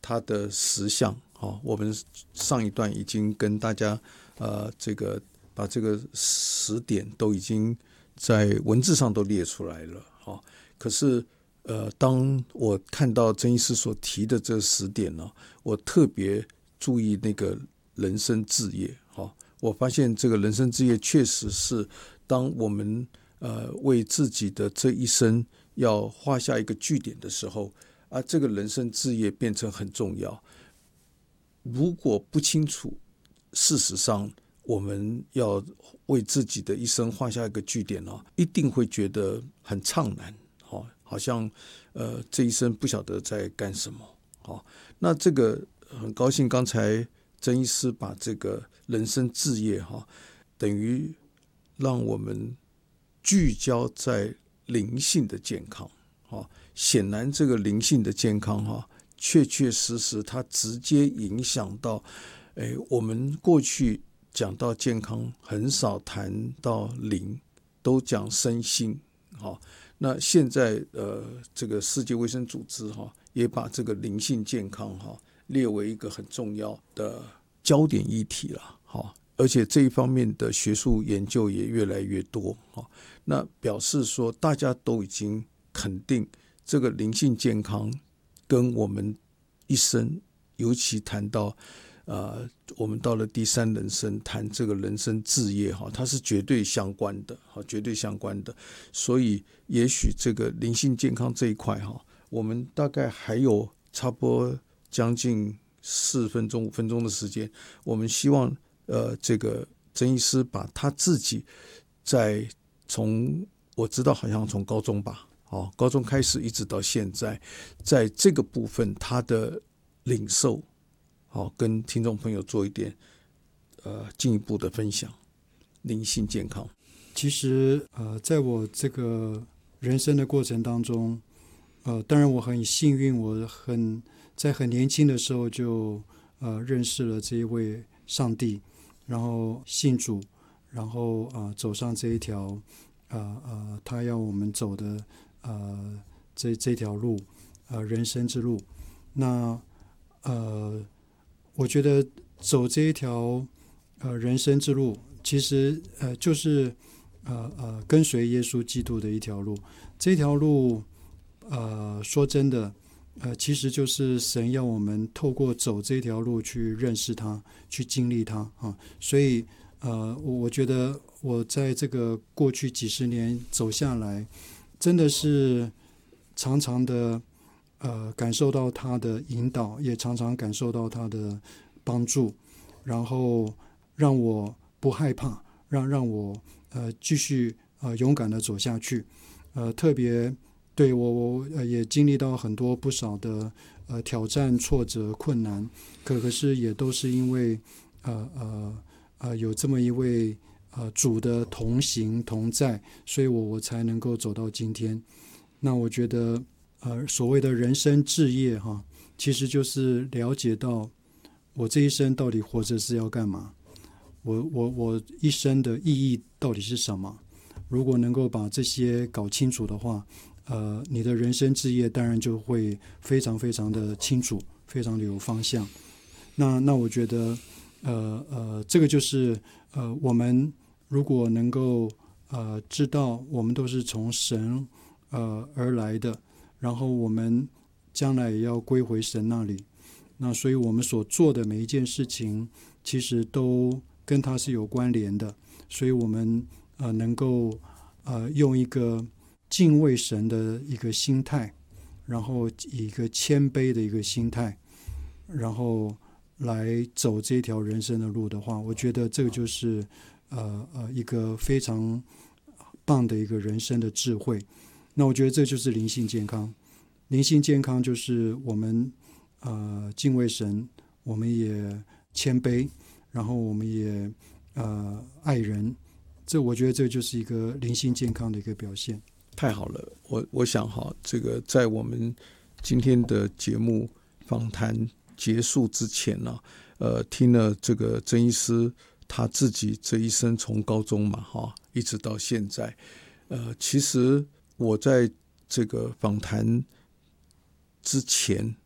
它的实相。我们上一段已经跟大家把这个10点都已经在文字上都列出来了。可是当我看到曾医师所提的这10点呢，我特别注意那个人生志业。我发现这个人生志业确实是当我们为自己的这一生要画下一个句点的时候这个人生志业变成很重要。如果不清楚，事实上我们要为自己的一生画下一个句点一定会觉得很怅然，好像这一生不晓得在干什么。那这个很高兴刚才曾医师把这个人生志业等于让我们聚焦在灵性的健康。显然这个灵性的健康确确实实它直接影响到我们过去讲到健康很少谈到灵，都讲身心。那现在这个世界卫生组织也把这个灵性健康列为一个很重要的焦点议题了。而且这一方面的学术研究也越来越多。那表示说大家都已经肯定这个灵性健康跟我们一生，尤其谈到我们到了第3人生谈这个人生志业它是绝对相关的，绝对相关的。所以也许这个灵性健康这一块我们大概还有差不多将近4分钟5分钟的时间，我们希望这个曾医师把他自己从我知道好像从高中吧，高中开始一直到现在，在这个部分他的领受跟听众朋友做一点进一步的分享。灵性健康其实在我这个人生的过程当中当然我很幸运，我在很年轻的时候就认识了这一位上帝，然后信主，然后走上这一条他要我们走的这条路人生之路。那我觉得走这一条人生之路，其实就是跟随耶稣基督的一条路。这条路说真的其实就是神要我们透过走这条路去认识他，去经历他所以我觉得我在这个过去几十年走下来，真的是常常的感受到他的引导，也常常感受到他的帮助，然后让我不害怕，让我继续勇敢的走下去。特别对我也经历到很多不少的挑战、挫折、困难，可是也都是因为有这么一位主的同行同在，所以我才能够走到今天。那我觉得所谓的人生志业其实就是了解到我这一生到底活着是要干嘛，我一生的意义到底是什么。如果能够把这些搞清楚的话，你的人生志业当然就会非常非常的清楚，非常的有方向。那我觉得这个就是我们如果能够知道我们都是从神而来的，然后我们将来也要归回神那里，那所以我们所做的每一件事情其实都跟他是有关联的。所以我们能够用一个敬畏神的一个心态，然后以一个谦卑的一个心态，然后来走这条人生的路的话，我觉得这个就是一个非常棒的一个人生的智慧。那我觉得这就是灵性健康。灵性健康就是我们敬畏神，我们也谦卑，然后我们也爱人。我觉得这就是一个灵性健康的一个表现。 太好了，我想这个在我们今天的节目访谈结束之前呢，听了这个曾医师他自己这一生从高中嘛一直到现在，其实我在这个访谈之前